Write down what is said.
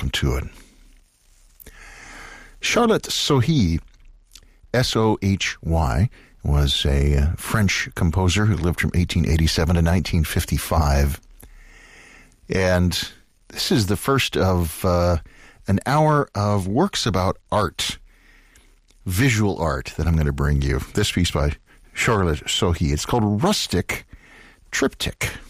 to it. Charlotte Sohy, S-O-H-Y, was a French composer who lived from 1887 to 1955. And this is the first of an hour of works about art, visual art, that I'm going to bring you. This piece by Charlotte Sohy. It's called Rustic Triptych.